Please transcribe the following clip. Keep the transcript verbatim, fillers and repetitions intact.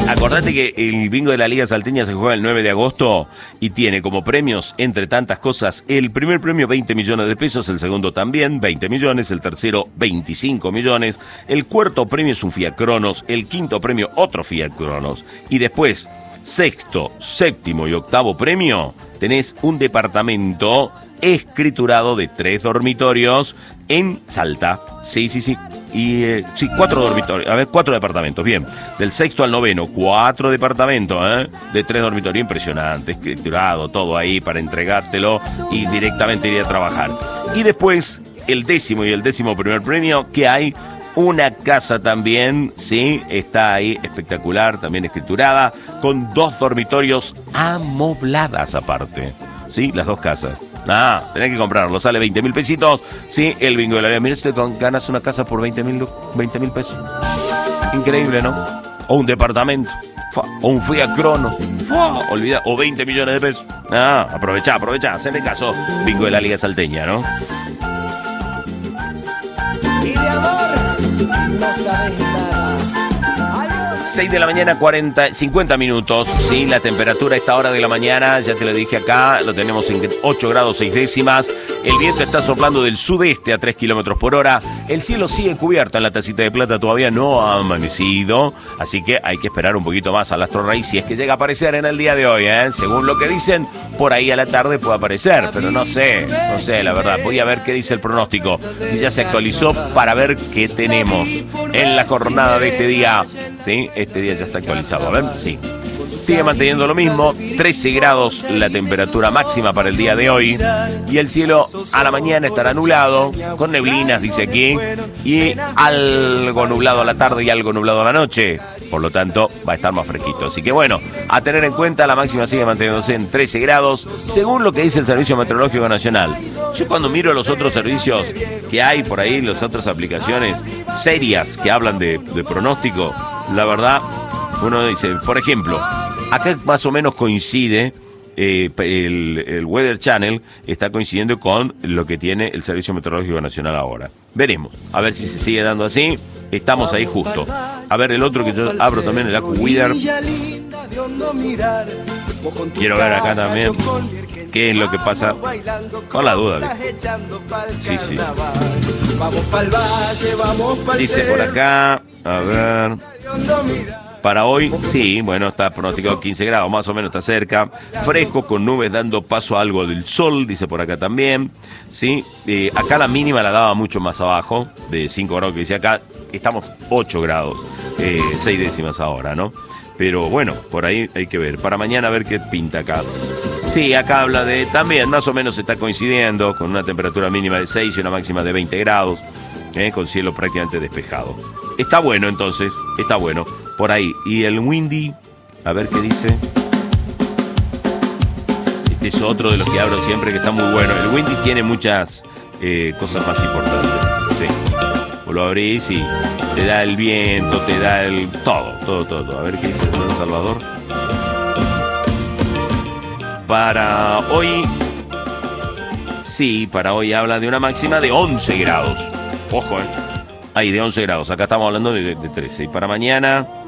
Acordate que el bingo de la Liga Salteña se juega el nueve de agosto y tiene como premios, entre tantas cosas, el primer premio veinte millones de pesos, el segundo también veinte millones, el tercero veinticinco millones, el cuarto premio es un Fiat Cronos, el quinto premio otro Fiat Cronos y después sexto, séptimo y octavo premio tenés un departamento escriturado de tres dormitorios en Salta. Sí, sí, sí. Y eh, sí, cuatro dormitorios, a ver, cuatro departamentos, bien. Del sexto al noveno, cuatro departamentos, ¿eh? De tres dormitorios, impresionante, escriturado, todo ahí para entregártelo y directamente ir a trabajar. Y después, el décimo y el décimo primer premio, que hay una casa también, sí, está ahí espectacular, también escriturada, con dos dormitorios amobladas aparte, sí, las dos casas. Ah, tenés que comprarlo, sale veinte mil pesitos, sí, el bingo de la Liga. Mira, usted ganas una casa por veinte mil pesos. Increíble, ¿no? O un departamento, o un Fiat Cronos, olvida, o veinte millones de pesos. Ah, aprovechá, aprovechá, haceme caso, bingo de la Liga Salteña, ¿no? Y de amor no sabes nada. seis de la mañana, cuarenta, cincuenta minutos, sí, la temperatura a esta hora de la mañana, ya te lo dije acá, lo tenemos en ocho grados seis décimas, el viento está soplando del sudeste a tres kilómetros por hora, el cielo sigue cubierto en la Tacita de Plata, todavía no ha amanecido, así que hay que esperar un poquito más al astro rey si es que llega a aparecer en el día de hoy, ¿eh? Según lo que dicen, por ahí a la tarde puede aparecer, pero no sé, no sé, la verdad, voy a ver qué dice el pronóstico, si ya se actualizó para ver qué tenemos en la jornada de este día, ¿sí? Este día ya está actualizado, a ver, sí. Sigue manteniendo lo mismo, trece grados la temperatura máxima para el día de hoy y el cielo a la mañana estará nublado, con neblinas, dice aquí, y algo nublado a la tarde y algo nublado a la noche, por lo tanto va a estar más fresquito. Así que bueno, a tener en cuenta, la máxima sigue manteniéndose en trece grados, según lo que dice el Servicio Meteorológico Nacional. Yo cuando miro los otros servicios que hay por ahí, las otras aplicaciones serias que hablan de, de pronóstico, la verdad, uno dice, por ejemplo, acá más o menos coincide, eh, el, el Weather Channel está coincidiendo con lo que tiene el Servicio Meteorológico Nacional ahora. Veremos, a ver si se sigue dando así, estamos ahí justo. A ver, el otro que yo abro también, el AccuWeather. Quiero ver acá también qué es lo que pasa, con la duda. Sí, sí. Dice por acá, a ver... Para hoy, sí, bueno, está pronosticado quince grados, más o menos está cerca. Fresco, con nubes dando paso a algo del sol, dice por acá también. Sí, eh, acá la mínima la daba mucho más abajo, de cinco grados que dice acá. Estamos ocho grados, eh, seis décimas ahora, ¿no? Pero bueno, por ahí hay que ver. Para mañana a ver qué pinta acá. Sí, acá habla de, también más o menos está coincidiendo, con una temperatura mínima de seis y una máxima de veinte grados, eh, con cielo prácticamente despejado. Está bueno entonces, está bueno. Por ahí. Y el Windy, a ver qué dice. Este es otro de los que abro siempre, que está muy bueno. El Windy tiene muchas eh, cosas más importantes. Sí. Vos lo abrís y te da el viento, te da el... Todo, todo, todo. todo. A ver qué dice el San Salvador. Para hoy... Sí, para hoy habla de una máxima de once grados. Ojo, ¿eh? Ahí, de once grados. Acá estamos hablando de, de trece. Y para mañana...